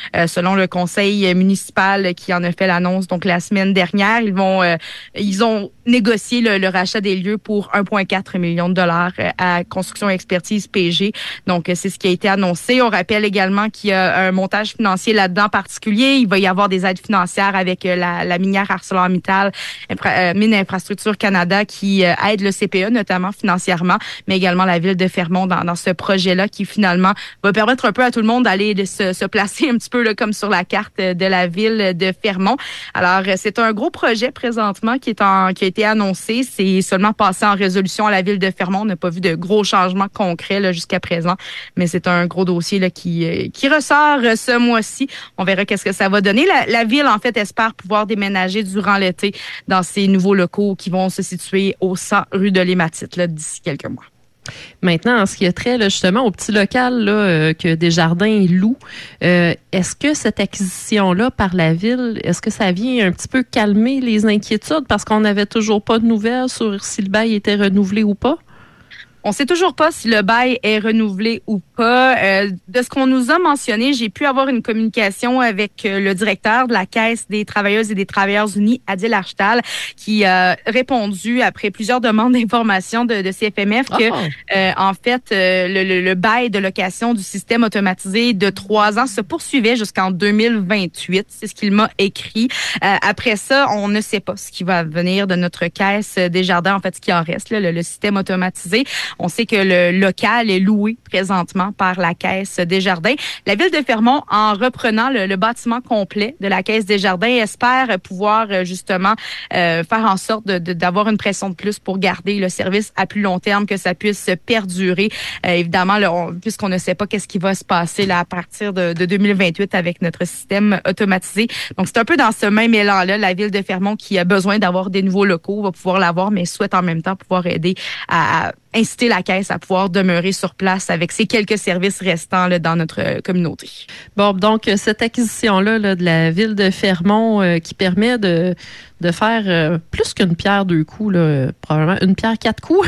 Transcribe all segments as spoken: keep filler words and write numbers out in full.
euh, selon le conseil municipal qui en a fait l'annonce donc la semaine dernière. Ils vont, euh, ils ont négocié le, le rachat des lieux pour un virgule quatre million de dollars à Construction Expertise P G. Donc, c'est ce qui a été annoncé. On rappelle également qu'il y a un montage financier là-dedans particulier. Il va y avoir des aides financières avec la, la minière ArcelorMittal, Infra, euh, Mine Infrastructure Canada qui euh, aide le C P E, notamment financièrement, mais également la ville de Fermont dans, dans ce projet-là qui finalement va permettre un peu à tout le monde d'aller de se, se placer un petit peu là, comme sur la carte de la ville de Fermont. Alors, c'est un gros projet présentement qui est en, qui a été annoncé. C'est seulement passé en résolution à la ville de Fermont. On n'a pas vu de gros changements concrets là, jusqu'à présent, mais c'est un gros dossier là, qui, qui ressort ce mois-ci. On verra qu'est-ce que ça va donner. La, la ville, en fait, espère pouvoir déménager durant l'été dans ces nouveaux locaux qui vont se situer au cent rue de l'Hématite là, d'ici quelques mois. Maintenant, en ce qui a trait là, justement au petit local là, euh, que Desjardins loue, euh, est-ce que cette acquisition-là par la ville, est-ce que ça vient un petit peu calmer les inquiétudes parce qu'on n'avait toujours pas de nouvelles sur si le bail était renouvelé ou pas? On ne sait toujours pas si le bail est renouvelé ou pas. Euh, de ce qu'on nous a mentionné, j'ai pu avoir une communication avec euh, le directeur de la Caisse des travailleuses et des travailleurs unis, Adil Archtal, qui a répondu après plusieurs demandes d'information de, de C F M F que, oh. euh, en fait, euh, le, le, le bail de location du système automatisé de trois ans se poursuivait jusqu'en deux mille vingt-huit. C'est ce qu'il m'a écrit. Euh, après ça, on ne sait pas ce qui va venir de notre Caisse Desjardins, en fait, ce qui en reste, là, le, le système automatisé. On sait que le local est loué présentement par la Caisse Desjardins. La ville de Fermont, en reprenant le, le bâtiment complet de la Caisse Desjardins, espère pouvoir justement euh, faire en sorte de, de, d'avoir une pression de plus pour garder le service à plus long terme, que ça puisse perdurer. Euh, évidemment, là, on, puisqu'on ne sait pas qu'est-ce qui va se passer là, à partir de, de deux mille vingt-huit avec notre système automatisé. Donc, c'est un peu dans ce même élan-là, la ville de Fermont qui a besoin d'avoir des nouveaux locaux, va pouvoir l'avoir, mais souhaite en même temps pouvoir aider à, à inciter la Caisse à pouvoir demeurer sur place avec ces quelques services restants là, dans notre communauté. Bon, donc cette acquisition-là là, de la ville de Fermont euh, qui permet de, de faire euh, plus qu'une pierre deux coups, là, probablement une pierre quatre coups.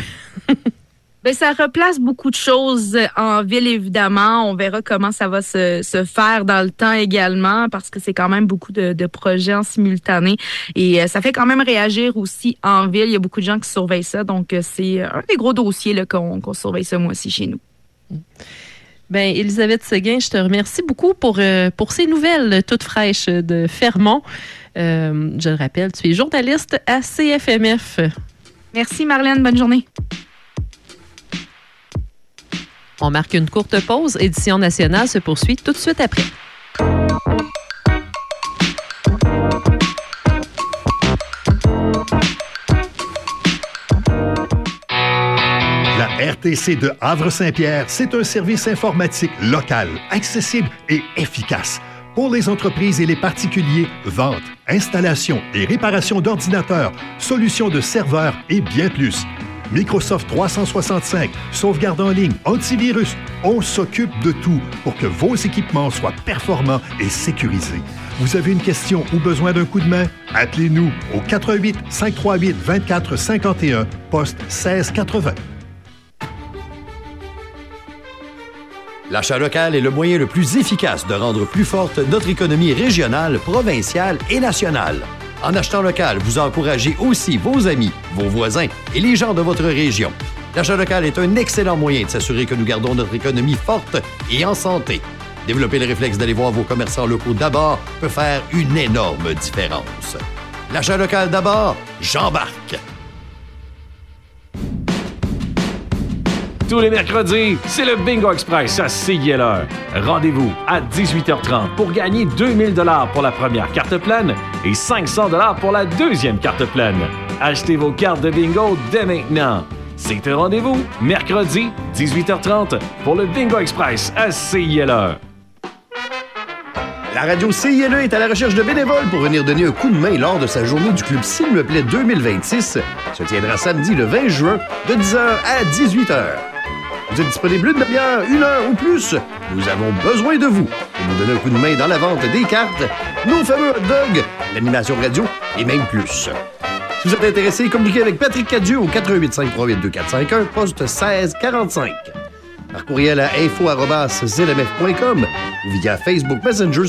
Bien, ça replace beaucoup de choses en ville, évidemment. On verra comment ça va se, se faire dans le temps également, parce que c'est quand même beaucoup de, de projets en simultané. Et euh, ça fait quand même réagir aussi en ville. Il y a beaucoup de gens qui surveillent ça. Donc, euh, c'est un des gros dossiers là, qu'on, qu'on surveille ce mois-ci chez nous. Bien, Élisabeth Séguin, je te remercie beaucoup pour, euh, pour ces nouvelles toutes fraîches de Fermont. Euh, je le rappelle, tu es journaliste à C F M F. Merci, Marlène. Bonne journée. On marque une courte pause. Édition nationale se poursuit tout de suite après. La R T C de Havre-Saint-Pierre, c'est un service informatique local, accessible et efficace. Pour les entreprises et les particuliers, vente, installation et réparation d'ordinateurs, solutions de serveurs et bien plus. Microsoft trois cent soixante-cinq, sauvegarde en ligne, antivirus, on s'occupe de tout pour que vos équipements soient performants et sécurisés. Vous avez une question ou besoin d'un coup de main? Appelez-nous au quatre un huit, cinq trois huit, deux quatre cinq un, poste seize quatre-vingts. L'achat local est le moyen le plus efficace de rendre plus forte notre économie régionale, provinciale et nationale. En achetant local, vous encouragez aussi vos amis, vos voisins et les gens de votre région. L'achat local est un excellent moyen de s'assurer que nous gardons notre économie forte et en santé. Développer le réflexe d'aller voir vos commerçants locaux d'abord peut faire une énorme différence. L'achat local d'abord, j'embarque! Tous les mercredis, c'est le Bingo Express à C I L R. Rendez-vous à dix-huit heures trente pour gagner deux mille dollars pour la première carte pleine et cinq cents dollars pour la deuxième carte pleine. Achetez vos cartes de bingo dès maintenant. C'est un rendez-vous, mercredi, dix-huit heures trente, pour le Bingo Express à C I L R. La radio C I L E est à la recherche de bénévoles pour venir donner un coup de main lors de sa journée du club S'il me plaît deux mille vingt-six. Se tiendra samedi le vingt juin de dix heures à dix-huit heures. Vous êtes disponible une demi-heure, une heure ou plus? Nous avons besoin de vous pour nous donner un coup de main dans la vente des cartes, nos fameux hot dogs, l'animation radio et même plus. Si vous êtes intéressé, communiquez avec Patrick Cadieux au quatre un huit, cinq trois huit, deux quatre cinq un, poste seize quarante-cinq. Par courriel à info arobase z m f point com ou via Facebook Messenger